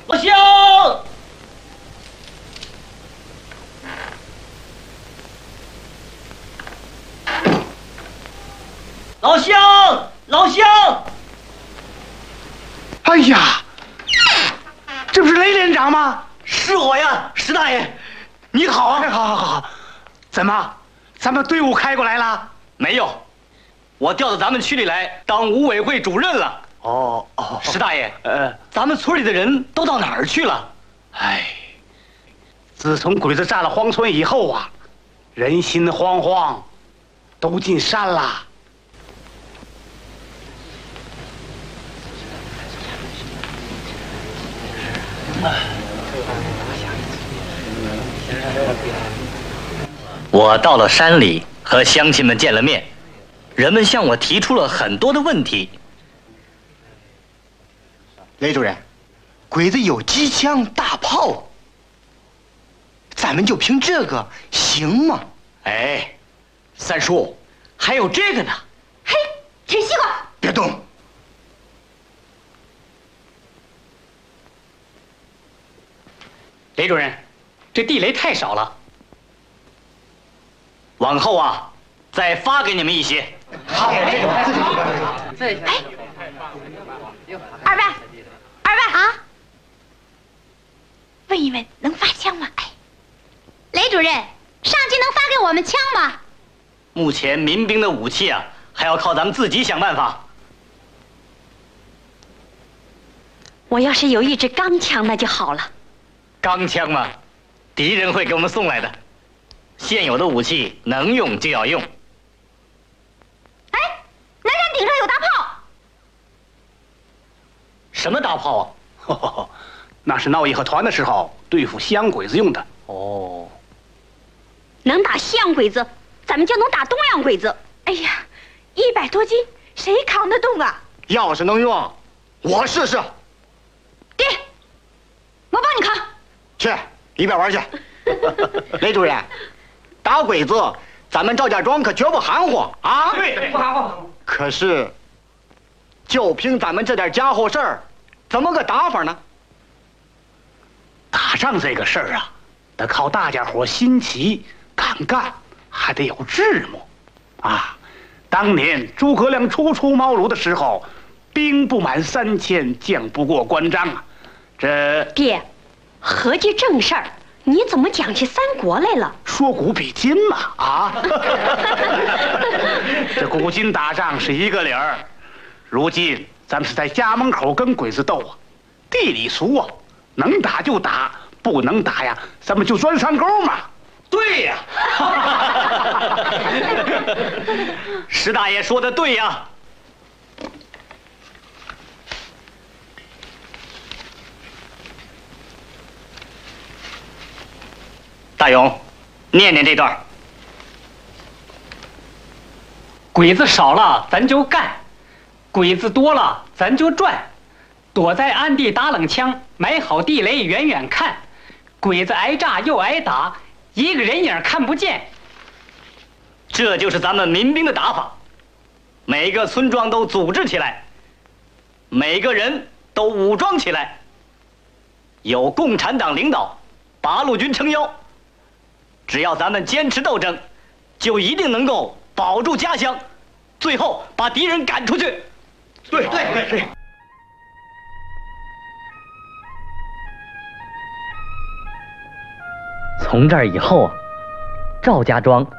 老乡，老乡，老乡！ 哎呀，这不是雷连长吗？ 是我呀，石大爷，你好啊！ 好，怎么，咱们队伍开过来了？ 没有，我调到咱们区里来当五委会主任了。 哦， 石大爷，咱们村里的人都到哪儿去了？ 哎，自从鬼子占了荒村以后啊，人心惶惶，都进山了。 我到了山里，和乡亲们见了面，人们向我提出了很多的问题。 雷主任，鬼子有机枪、大炮，咱们就凭这个行吗？ 哎，三叔，还有这个呢。 嘿，吃西瓜！ 别动！ 雷主任，这地雷太少了， 往后啊，再发给你们一些。 好，这个。 哎，二万啊！问一问，能发枪吗？哎，雷主任，上级能发给我们枪吗？ 目前民兵的武器啊，还要靠咱们自己想办法。 我要是有一支钢枪，那就好了。 钢枪嘛，敌人会给我们送来的。现有的武器能用就要用。 哎，南山顶上有大炮。 什么大炮啊？ 那是闹义和团的时候对付西洋鬼子用的。 哦， 能打西洋鬼子，咱们就能打东洋鬼子。哎呀，100多斤，谁扛得动啊？ 要是能用，我试试。 爹，我帮你扛。 去一边玩去。雷主任，打鬼子，咱们赵家庄可绝不含糊啊！ 对，不含糊。 可是，就凭咱们这点家伙事儿，怎么个打法呢？ 打仗这个事儿啊，得靠大家伙心齐、敢干，还得有智谋啊！当年诸葛亮初出茅庐的时候，兵不满3000，将不过关张啊。这爹，合计正事儿，你怎么讲起三国来了？ 说古比今嘛啊！这古今打仗是一个理儿，如今咱们是在家门口跟鬼子斗啊，地里俗啊，能打就打，不能打呀，咱们就钻山沟嘛。 对呀。石大爷说的对呀。大勇，念念这段。 鬼子少了咱就干，鬼子多了咱就转，躲在暗地打冷枪，埋好地雷远远看，鬼子挨炸又挨打，一个人影看不见。 这就是咱们民兵的打法，每个村庄都组织起来，每个人都武装起来，有共产党领导，八路军撑腰。只要咱们坚持斗争，就一定能够保住家乡，最后把敌人赶出去。 对。 从这儿以后，赵家庄